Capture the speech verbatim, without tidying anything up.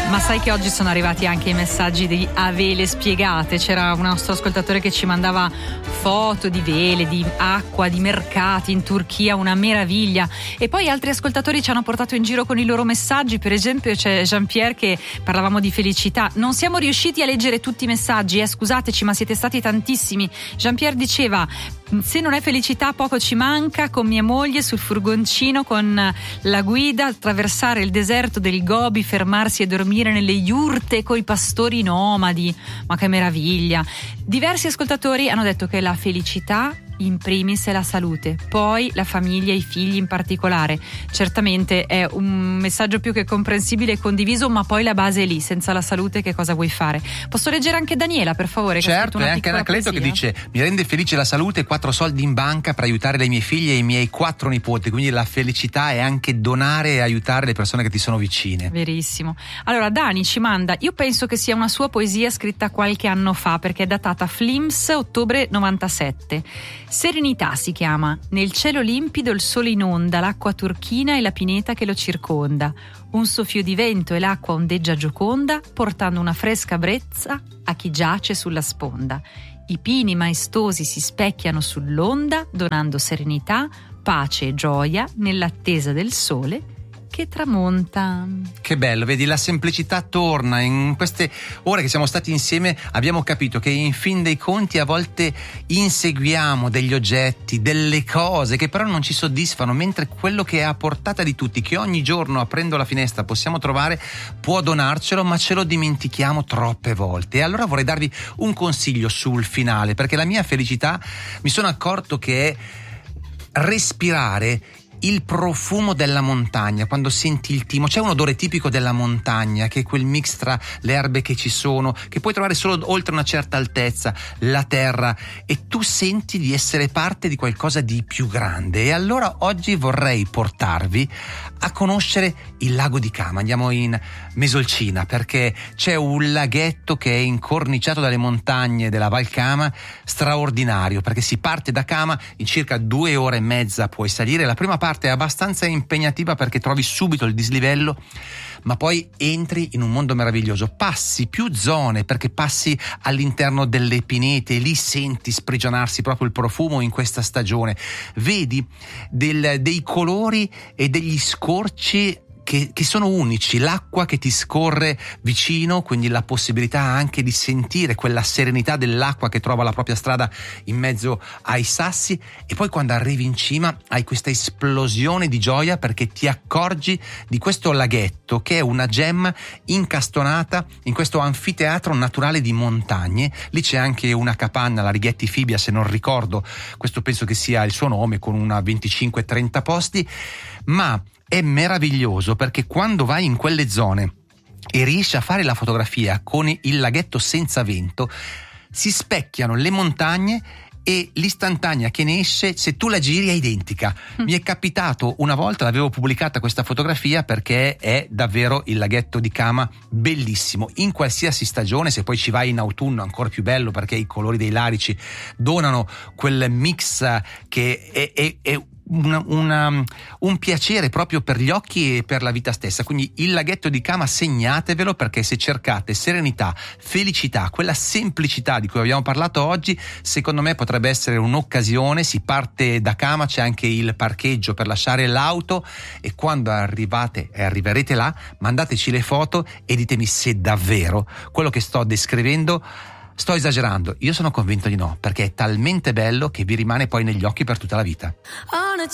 Ma sai che oggi sono arrivati anche i messaggi di a vele spiegate. C'era un nostro ascoltatore che ci mandava foto di vele, di acqua, di mercati in Turchia, una meraviglia. E poi altri ascoltatori ci hanno portato in giro con i loro messaggi. Per esempio c'è Jean-Pierre, che parlavamo di felicità. Non siamo riusciti a leggere tutti i messaggi, eh, scusateci, ma siete stati tantissimi. Jean-Pierre diceva: se non è felicità poco ci manca, con mia moglie sul furgoncino con la guida, attraversare il deserto del Gobi, fermarsi e dormire nelle yurte coi pastori nomadi. Ma che meraviglia. Diversi ascoltatori hanno detto che la felicità in primis è la salute, poi la famiglia e i figli in particolare. Certamente è un messaggio più che comprensibile e condiviso, ma poi la base è lì. Senza la salute che cosa vuoi fare? Posso leggere anche Daniela, per favore? Certo, è anche Anacleto che dice: mi rende felice la salute, quattro soldi in banca per aiutare le mie figlie e i miei quattro nipoti. Quindi la felicità è anche donare e aiutare le persone che ti sono vicine. Verissimo. Allora Dani ci manda: io penso che sia una sua poesia scritta qualche anno fa, perché è datata Flims, ottobre novantasette. Serenità si chiama. Nel cielo limpido il sole inonda l'acqua turchina e la pineta che lo circonda. Un soffio di vento e l'acqua ondeggia gioconda, portando una fresca brezza a chi giace sulla sponda. I pini maestosi si specchiano sull'onda, donando serenità, pace e gioia nell'attesa del sole che tramonta. Che bello, vedi, la semplicità torna. In queste ore che siamo stati insieme abbiamo capito che in fin dei conti a volte inseguiamo degli oggetti, delle cose che però non ci soddisfano, mentre quello che è a portata di tutti, che ogni giorno aprendo la finestra possiamo trovare, può donarcelo, ma ce lo dimentichiamo troppe volte. E allora vorrei darvi un consiglio sul finale, perché la mia felicità mi sono accorto che è respirare il profumo della montagna. Quando senti il timo, c'è un odore tipico della montagna, che è quel mix tra le erbe che ci sono, che puoi trovare solo oltre una certa altezza, la terra, e tu senti di essere parte di qualcosa di più grande. E allora oggi vorrei portarvi a conoscere il lago di Cama. Andiamo in Mesolcina, perché c'è un laghetto che è incorniciato dalle montagne della Val Cama, straordinario, perché si parte da Cama, in circa due ore e mezza puoi salire. La prima parte è abbastanza impegnativa perché trovi subito il dislivello, ma poi entri in un mondo meraviglioso. Passi più zone, perché passi all'interno delle pinete e lì senti sprigionarsi proprio il profumo in questa stagione. Vedi del, dei colori e degli scorci Che, che sono unici, l'acqua che ti scorre vicino, quindi la possibilità anche di sentire quella serenità dell'acqua che trova la propria strada in mezzo ai sassi. E poi quando arrivi in cima hai questa esplosione di gioia, perché ti accorgi di questo laghetto che è una gemma incastonata in questo anfiteatro naturale di montagne. Lì c'è anche una capanna, la Righetti Fibbia se non ricordo, questo penso che sia il suo nome, con una venticinque trenta posti. Ma è meraviglioso perché quando vai in quelle zone e riesci a fare la fotografia con il laghetto senza vento, si specchiano le montagne e l'istantanea che ne esce, se tu la giri, è identica. Mm. Mi è capitato una volta, l'avevo pubblicata questa fotografia, perché è davvero il laghetto di Cama bellissimo in qualsiasi stagione. Se poi ci vai in autunno ancora più bello, perché i colori dei larici donano quel mix che è, è, è Una, una, un piacere proprio per gli occhi e per la vita stessa. Quindi il laghetto di Cama segnatevelo, perché se cercate serenità, felicità, quella semplicità di cui abbiamo parlato oggi, secondo me potrebbe essere un'occasione. Si parte da Cama, c'è anche il parcheggio per lasciare l'auto, e quando arrivate e arriverete là mandateci le foto e ditemi se davvero quello che sto descrivendo sto esagerando. Io sono convinto di no, perché è talmente bello che vi rimane poi negli occhi per tutta la vita.